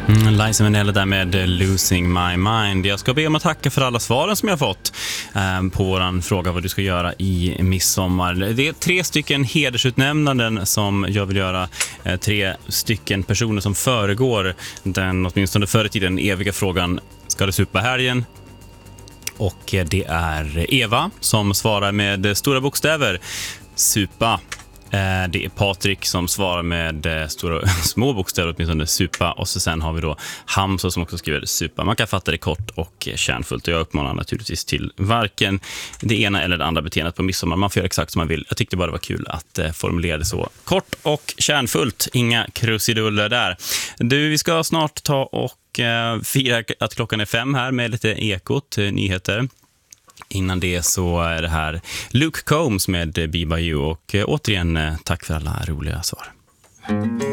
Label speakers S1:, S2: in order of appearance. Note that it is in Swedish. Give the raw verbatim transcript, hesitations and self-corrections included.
S1: Mm, Liza Minnelli där med Losing My Mind. Jag ska be om att tacka för alla svaren som jag fått eh, på våran fråga vad du ska göra i midsommar. Det är tre stycken hedersutnämnanden som jag vill göra. Eh, tre stycken personer som föregår den, åtminstone förr i tiden, eviga frågan: ska du supa helgen? Och eh, det är Eva som svarar med stora bokstäver: supa. Det är Patrik som svarar med stora, små bokstäver, åtminstone supa. Och så sen har vi då Hamza som också skriver supa. Man kan fatta det kort och kärnfullt. Och jag uppmanar naturligtvis till varken det ena eller det andra beteendet på midsommar. Man får göra exakt som man vill. Jag tyckte bara det var kul att formulera det så kort och kärnfullt. Inga krusiduller där. Du, vi ska snart ta och fira att klockan är fem här med lite Ekot, nyheter. Innan det så är det här Luke Combs med Be By You. Och återigen, tack för alla roliga svar.